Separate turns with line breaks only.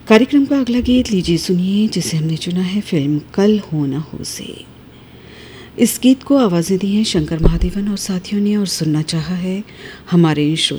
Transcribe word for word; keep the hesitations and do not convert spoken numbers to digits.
कार्यक्रम का अगला गीत लीजिए सुनिए, जिसे हमने चुना है फिल्म कल हो ना हो से। इस गीत को आवाज़ें दी हैं शंकर महादेवन और साथियों ने, और सुनना चाहा है हमारे श्रोता